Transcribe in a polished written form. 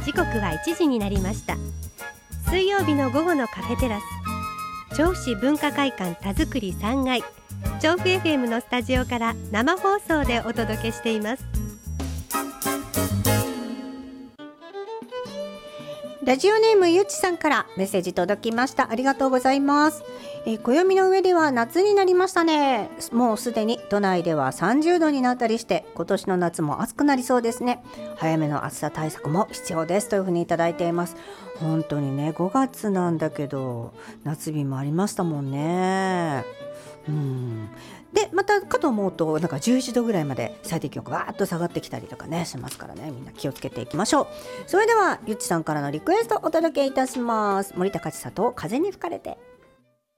時刻は1時になりました。水曜日の午後のカフェテラス、調布市文化会館田作り3階、調布 FM のスタジオから生放送でお届けしています。 ラジオネームゆっちさんからメッセージ届きました。ありがとうございます。暦の上では夏になりましたね。もうすでに都内では30度になったりして、今年の夏も暑くなりそうですね。早めの暑さ対策も必要ですというふうにいただいています。本当にね、5月なんだけど夏日もありましたもんね。でまたかと思うとなんか11度ぐらいまで最低気温がわーっと下がってきたりとかねしますからね、みんな気をつけていきましょう。それではゆっちさんからのリクエストお届けいたします。森高千里、風に吹かれて。